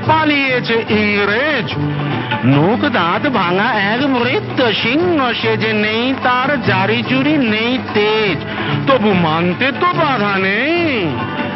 পালিয়েছে ইংরেজ। মুখ দাঁত ভাঙা এক মৃত্যু সিংহ, সে যে নেই তার জারি জুরি নেই তেজ, তবু মানতে তো বাধা নেই।